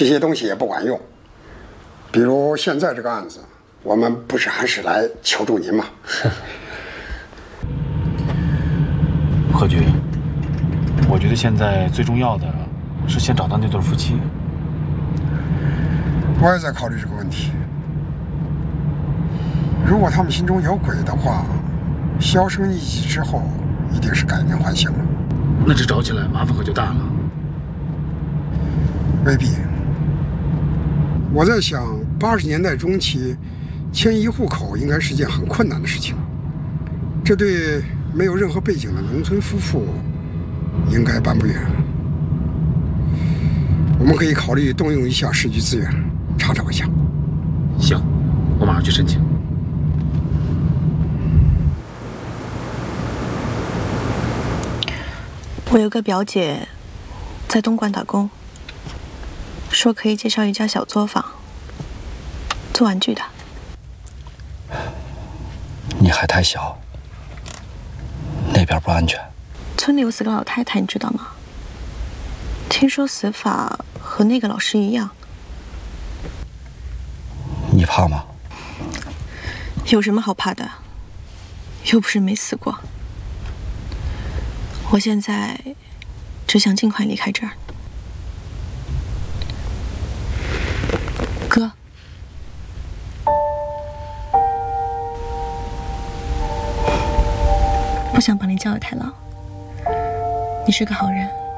这些东西也不管用。比如现在这个案子，我们不是还是来求助您吗？ 何局，我觉得现在最重要的是先找到那对夫妻。 我也在考虑这个问题。如果他们心中有鬼的话，销声匿迹之后，一定是改名换姓了。 那这找起来麻烦可就大了。 未必。我在想，80年代中期迁移户口应该是件很困难的事情，这对没有任何背景的农村夫妇应该办不远。我们可以考虑动用一下市局资源，查找一下。 行，我马上去申请。 我有个表姐在东莞打工，说可以介绍一家小作坊，做玩具的。 你还太小，那边不安全。 村里有4个老太太，你知道吗？听说死法和那个老师一样。 你怕吗？ 有什么好怕的？又不是没死过。我现在只想尽快离开这儿。哥，不想把你叫得太老，你是个好人。